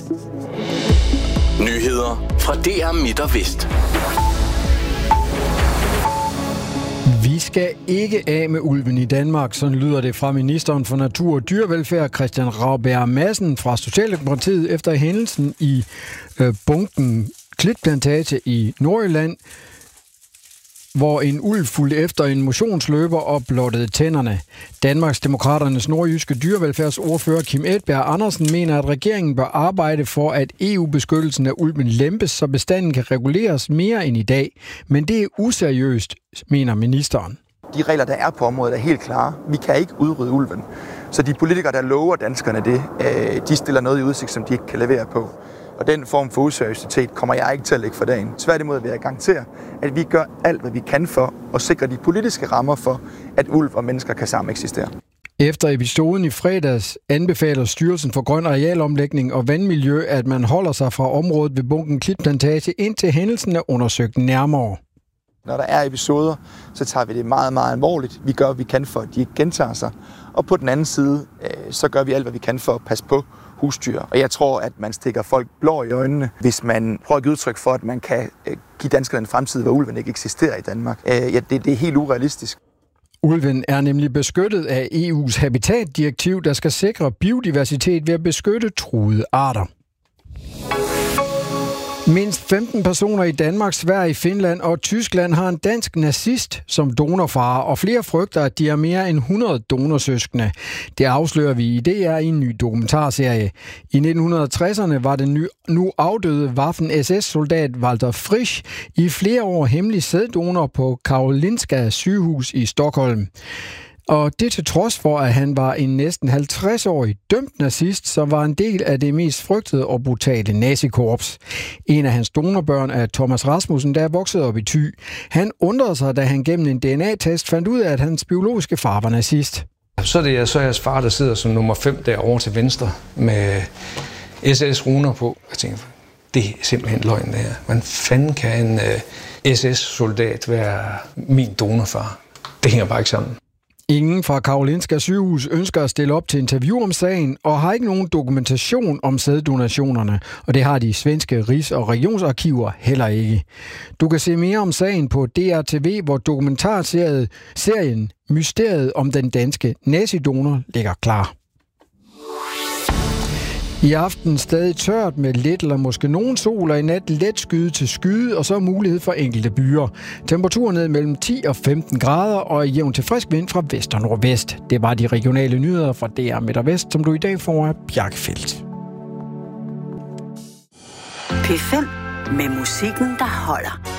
Nyheder fra DR Midt og Vest. Vi skal ikke af med ulven i Danmark, sådan lyder det fra ministeren for Natur og Dyrevelfærd, Christian Rabjerg Madsen fra Socialdemokratiet, efter hændelsen i bunken Klitplantage i Nordjylland, hvor en ulv fulgte efter en motionsløber og blottede tænderne. Danmarksdemokraternes nordjyske dyrevelfærdsordfører Kim Edberg Andersen mener, at regeringen bør arbejde for, at EU-beskyttelsen af ulven lempes, så bestanden kan reguleres mere end i dag. Men det er useriøst, mener ministeren. De regler, der er på området, er helt klare. Vi kan ikke udrydde ulven. Så de politikere, der lover danskerne det, de stiller noget i udsigt, som de ikke kan levere på. Og den form for useriøsitet kommer jeg ikke til at lægge for dagen. Tværtimod vil jeg garantere, at vi gør alt, hvad vi kan for at sikre de politiske rammer for, at ulv og mennesker kan sammen eksistere. Efter episoden i fredags anbefaler Styrelsen for Grøn Arealomlægning og Vandmiljø, at man holder sig fra området ved bunken Klitplantage, indtil hændelsen er undersøgt nærmere. Når der er episoder, så tager vi det meget, meget alvorligt. Vi gør, hvad vi kan for, at de ikke gentager sig. Og på den anden side, så gør vi alt, hvad vi kan for at passe på husdyr. Og jeg tror, at man stikker folk blå i øjnene, hvis man prøver at give udtryk for, at man kan give danskerne en fremtid, hvor ulven ikke eksisterer i Danmark. Det er helt urealistisk. Ulven er nemlig beskyttet af EU's habitatdirektiv, der skal sikre biodiversitet ved at beskytte truede arter. Mindst 15 personer i Danmark, Sverige, Finland og Tyskland har en dansk nazist som donorfar, og flere frygter, at de er mere end 100 donorsøskende. Det afslører vi i DR i en ny dokumentarserie. I 1960'erne var den nu afdøde Waffen-SS-soldat Walter Frisch i flere år hemmelig sæddonor på Karolinska sygehus i Stockholm. Og det til trods for, at han var en næsten 50-årig dømt nazist, som var en del af det mest frygtede og brutale nazikorps. En af hans donorbørn er Thomas Rasmussen, der er vokset op i Thy. Han undrede sig, da han gennem en DNA-test fandt ud af, at hans biologiske far var nazist. Så er det jeres far, der sidder som nummer 5 derovre til venstre med SS-runer på. Jeg tænker, det er simpelthen løgn det her. Hvordan fanden kan en SS-soldat være min donorfar? Det hænger bare ikke sammen. Ingen fra Karolinska sygehus ønsker at stille op til interview om sagen, og har ikke nogen dokumentation om sæddonationerne, og det har de svenske rigs- og regionsarkiver heller ikke. Du kan se mere om sagen på DRTV, hvor dokumentarserien Mysteriet om den danske nazidonor ligger klar. I aften stadig tørt med lidt eller måske nogen sol, og i nat let skyde til skyde, og så mulighed for enkelte byer. Temperaturen ned mellem 10 og 15 grader, og jævn til frisk vind fra vest og nordvest. Det var de regionale nyheder fra DR Midt og Vest, som du i dag får af Bjarkfeldt. P5 med musikken, der holder.